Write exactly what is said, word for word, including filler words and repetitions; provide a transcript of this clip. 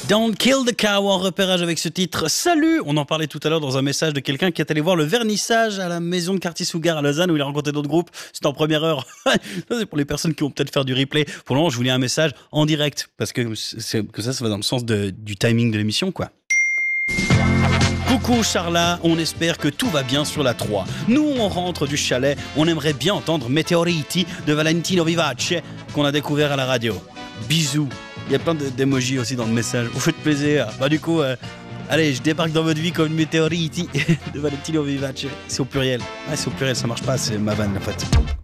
Don't Kill the Cow en repérage avec ce titre. Salut! On en parlait tout à l'heure dans un message de quelqu'un qui est allé voir le vernissage à la maison de Quartier Sougar à Lausanne où il a rencontré d'autres groupes. C'était en première heure. Ça, c'est pour les personnes qui vont peut-être faire du replay. Pour le moment, je vous lis un message en direct parce que, c'est, que ça, ça va dans le sens de, du timing de l'émission, quoi. Coucou Charla, on espère que tout va bien sur la trois. Nous, on rentre du chalet, on aimerait bien entendre Meteoriti de Valentino Vivace qu'on a découvert à la radio. Bisous. Il y a plein de, d'émojis aussi dans le message. Vous faites plaisir. Bah du coup, euh, allez, je débarque dans votre vie comme une Meteoriti de Valentino Vivace. C'est au pluriel. Ah, c'est au pluriel, ça marche pas, c'est ma vanne en fait.